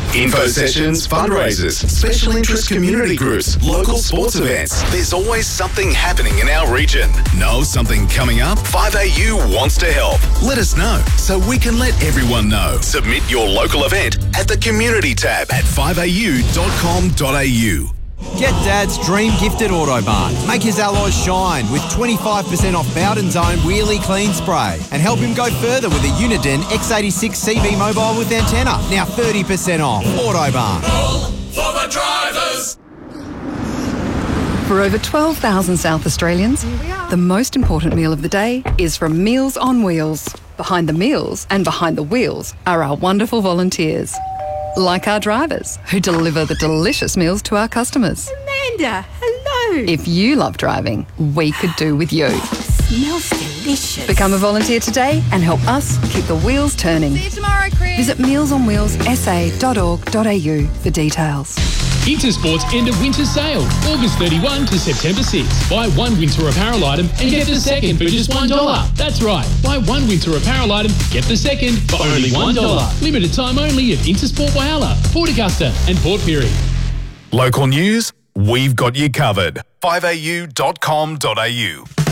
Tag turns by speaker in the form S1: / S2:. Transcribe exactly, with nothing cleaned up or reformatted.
S1: Info sessions, fundraisers, special interest community groups, local sports events. There's always something happening in our region. Know something coming up? five A U wants to help. Let us know so we can let everyone know. Submit your local event at the community tab at five A U dot com dot A U.
S2: Get Dad's dream gift at Autobarn. Make his alloys shine with twenty-five percent off Bowden's own Wheelie Clean Spray. And help him go further with a Uniden X eighty-six C B mobile with antenna. Now thirty percent off. Autobarn.
S3: All for the drivers.
S4: For over twelve thousand South Australians, the most important meal of the day is from Meals on Wheels. Behind the meals and behind the wheels are our wonderful volunteers. Like our drivers, who deliver the delicious meals to our customers.
S5: Amanda, hello.
S4: If you love driving, we could do with you.
S5: Smells delicious.
S4: Become a volunteer today and help us keep the wheels turning.
S5: See you tomorrow, Chris.
S4: Visit meals on wheels s a dot org dot a u for details.
S6: Intersport's end of winter sale, August thirty-first to September sixth. Buy one winter apparel item and get the second for just one dollar. That's right, buy one winter apparel item, get the second for only one dollar. Limited time only at Intersport Whyalla, Port Augusta and Port Pirie.
S1: Local news, we've got you covered. five A U dot com dot A U.